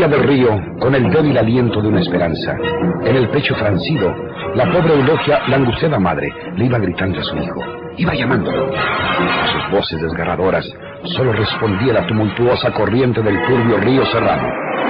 orilla del río, con el débil aliento de una esperanza, en el pecho francido, la pobre Eulogia, la angustiada madre, le iba gritando a su hijo. Iba llamándolo. A sus voces desgarradoras solo respondía la tumultuosa corriente del turbio río Serrano.